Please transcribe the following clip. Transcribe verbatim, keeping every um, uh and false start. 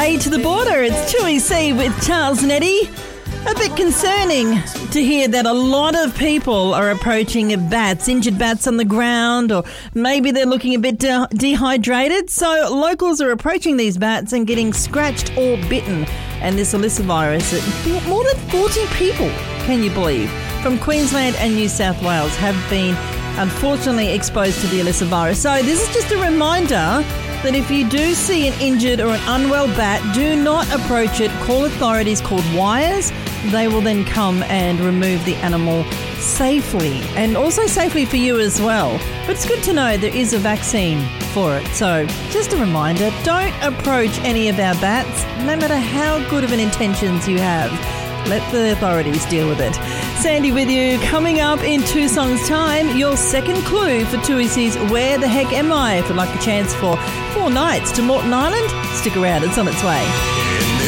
A to the border. It's two C with Charles and Eddie. A bit concerning to hear that a lot of people are approaching bats, injured bats on the ground, or maybe they're looking a bit de- dehydrated. So locals are approaching these bats and getting scratched or bitten. And this Elisa virus, more than forty people, can you believe, from Queensland and New South Wales have been unfortunately exposed to the Elisa virus. So this is just a reminder that if you do see an injured or an unwell bat, do not approach it. Call authorities called Wires. They will then come and remove the animal safely, and also safely for you as well. But it's good to know there is a vaccine for it. So just a reminder, don't approach any of our bats, no matter how good of an intentions you have. Let the authorities deal with it. Sandy with you. Coming up in two songs' time, your second clue for two C's Where the Heck Am I? If you'd like a chance for four nights to Morton Island, stick around. It's on its way.